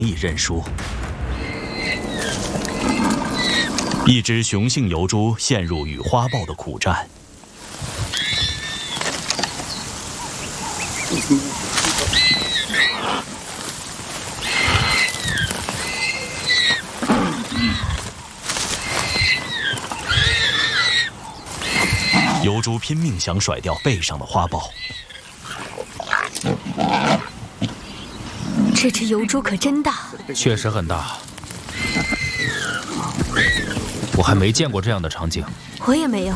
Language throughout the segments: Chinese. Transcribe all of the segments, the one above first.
易认输。一只雄性疣猪陷入与花豹的苦战。疣猪拼命想甩掉背上的花豹。 这只疣猪可真大， 确实很大。我还没见过这样的场景。 我也没有。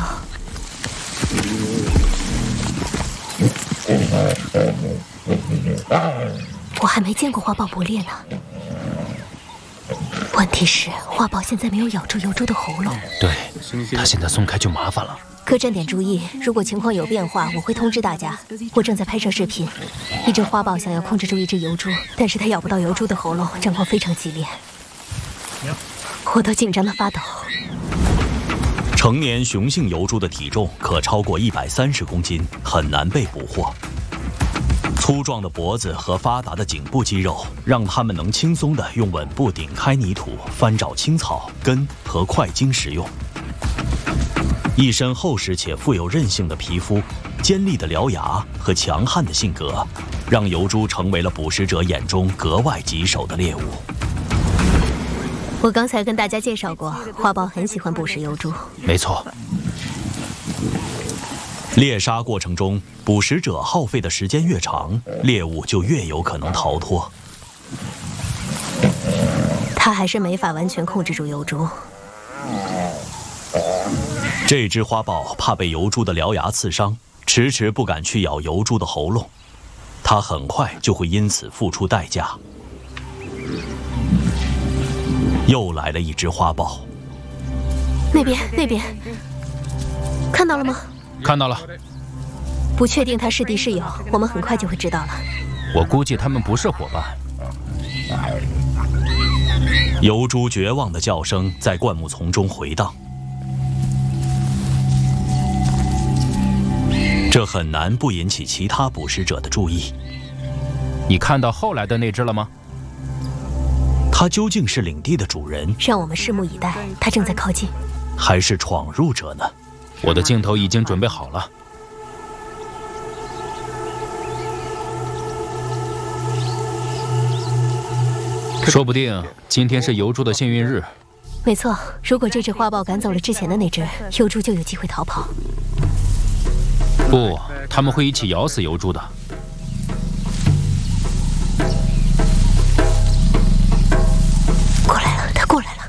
我还没见过花豹捕猎呢。问题是，花豹现在没有咬住疣猪的喉咙。 对，它现在松开就麻烦了。 各站点注意，如果情况有变化，我会通知大家。我正在拍摄视频，一只花豹想要控制住一只疣猪，但是它咬不到疣猪的喉咙，战况非常激烈，我都紧张得发抖。 成年雄性疣猪的体重可超过130公斤，很难被捕获。粗壮的脖子和发达的颈部肌肉，让它们能轻松地用吻部顶开泥土、翻找青草、根和块茎食用。一身厚实且富有韧性的皮肤、尖利的獠牙和强悍的性格，让疣猪成为了捕食者眼中格外棘手的猎物。 我刚才跟大家介绍过，花豹很喜欢捕食疣猪。 没错。 猎杀过程中，捕食者耗费的时间越长，猎物就越有可能逃脱。 他还是没法完全控制住疣猪。 这只花豹怕被疣猪的獠牙刺伤，迟迟不敢去咬疣猪的喉咙，它很快就会因此付出代价。又来了一只花豹。 那边，看到了吗？ 看到了。 不确定他是敌是友，我们很快就会知道了。 我估计他们不是伙伴。 疣猪绝望的叫声在灌木丛中回荡。这很难不引起其他捕食者的注意。 你看到后来的那只了吗？ 它究竟是领地的主人， 让我们拭目以待。它正在靠近， 还是闯入者呢？ 我的镜头已经准备好了。说不定今天是疣猪的幸运日。 没错，如果这只花豹赶走了之前的那只，疣猪就有机会逃跑。 不，他们会一起咬死疣猪的。